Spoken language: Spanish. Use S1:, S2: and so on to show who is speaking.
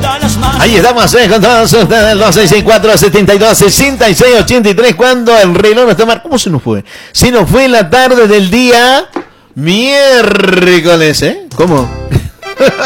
S1: Ahí estamos con todos ustedes, 2664-726683, cuando el reloj está marcando. ¿Cómo se nos fue? Se nos fue la tarde del día miércoles, ¿eh? ¿Cómo?